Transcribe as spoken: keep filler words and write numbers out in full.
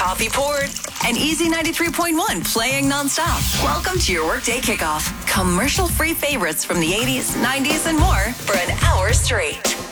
coffee poured, and Easy ninety-three point one playing nonstop. Welcome to your workday kickoff. Commercial-free favorites from the eighties, nineties, and more for an hour straight.